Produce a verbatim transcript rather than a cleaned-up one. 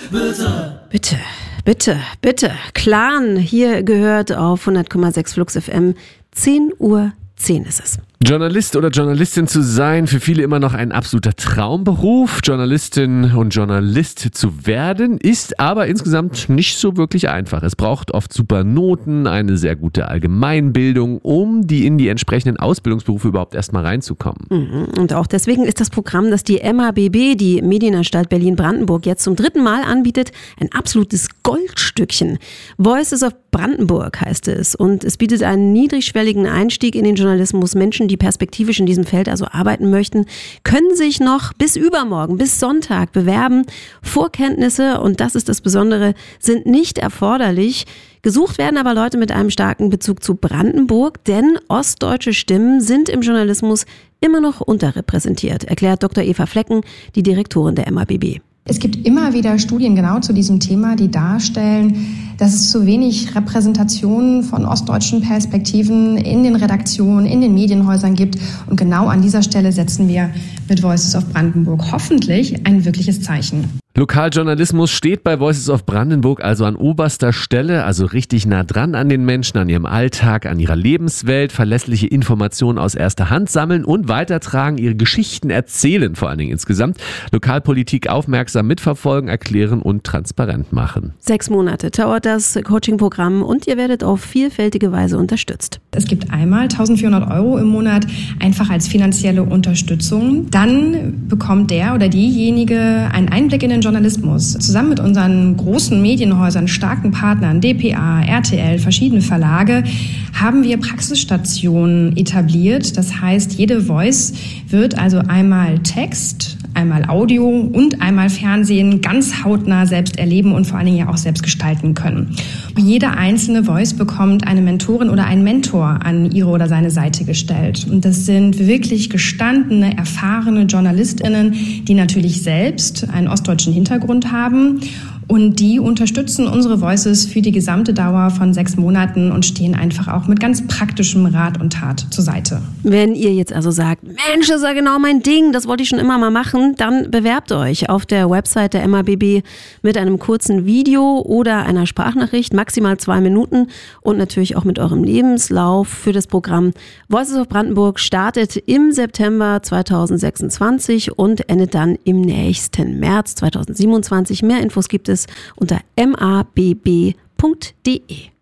Bitte, bitte, bitte, bitte. Clan, hier gehört auf hundert Komma sechs Flux F M. zehn Uhr zehn ist es. Journalist oder Journalistin zu sein, für viele immer noch ein absoluter Traumberuf. Journalistin und Journalist zu werden, ist aber insgesamt nicht so wirklich einfach. Es braucht oft super Noten, eine sehr gute Allgemeinbildung, um die in die entsprechenden Ausbildungsberufe überhaupt erstmal reinzukommen. Und auch deswegen ist das Programm, das die M A B B, die Medienanstalt Berlin-Brandenburg, jetzt zum dritten Mal anbietet, ein absolutes Goldstückchen. Voices of Brandenburg heißt es, und es bietet einen niedrigschwelligen Einstieg in den Journalismus. Menschen, die perspektivisch in diesem Feld also arbeiten möchten, können sich noch bis übermorgen, bis Sonntag bewerben. Vorkenntnisse, und das ist das Besondere, sind nicht erforderlich. Gesucht werden aber Leute mit einem starken Bezug zu Brandenburg, denn ostdeutsche Stimmen sind im Journalismus immer noch unterrepräsentiert, erklärt Doktor Eva Flecken, die Direktorin der M A B B. Es gibt immer wieder Studien genau zu diesem Thema, die darstellen, dass es zu wenig Repräsentation von ostdeutschen Perspektiven in den Redaktionen, in den Medienhäusern gibt. Und genau an dieser Stelle setzen wir mit Voices of Brandenburg hoffentlich ein wirkliches Zeichen. Lokaljournalismus steht bei Voices of Brandenburg also an oberster Stelle, also richtig nah dran an den Menschen, an ihrem Alltag, an ihrer Lebenswelt, verlässliche Informationen aus erster Hand sammeln und weitertragen, ihre Geschichten erzählen, vor allen Dingen insgesamt, Lokalpolitik aufmerksam mitverfolgen, erklären und transparent machen. Sechs Monate dauert das Coaching-Programm und ihr werdet auf vielfältige Weise unterstützt. Es gibt einmal eintausendvierhundert Euro im Monat einfach als finanzielle Unterstützung. Dann bekommt der oder diejenige einen Einblick in den Journalismus. Zusammen mit unseren großen Medienhäusern, starken Partnern, D P A, R T L, verschiedene Verlage, haben wir Praxisstationen etabliert. Das heißt, jede Voice wird also einmal Text, einmal Audio und einmal Fernsehen ganz hautnah selbst erleben und vor allen Dingen ja auch selbst gestalten können. Jede einzelne Voice bekommt eine Mentorin oder einen Mentor an ihre oder seine Seite gestellt. Und das sind wirklich gestandene, erfahrene JournalistInnen, die natürlich selbst einen ostdeutschen Hintergrund haben. Und die unterstützen unsere Voices für die gesamte Dauer von sechs Monaten und stehen einfach auch mit ganz praktischem Rat und Tat zur Seite. Wenn ihr jetzt also sagt, Mensch, das ist ja genau mein Ding, das wollte ich schon immer mal machen, dann bewerbt euch auf der Website der M A B B mit einem kurzen Video oder einer Sprachnachricht, maximal zwei Minuten, und natürlich auch mit eurem Lebenslauf für das Programm. Voices of Brandenburg startet im September zweitausendsechsundzwanzig und endet dann im nächsten März zweitausendsiebenundzwanzig. Mehr Infos gibt es unter m a b b punkt d e.